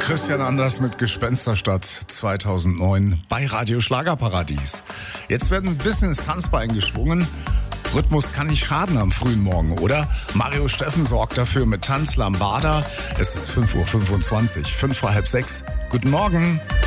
Christian Anders mit Gespensterstadt 2009 bei Radio Schlagerparadies. Jetzt werden ein bisschen ins Tanzbein geschwungen. Rhythmus kann nicht schaden am frühen Morgen, oder? Mario Steffen sorgt dafür mit Tanz Lambada. Es ist 5:25 Uhr, 5 vor halb 6. Guten Morgen.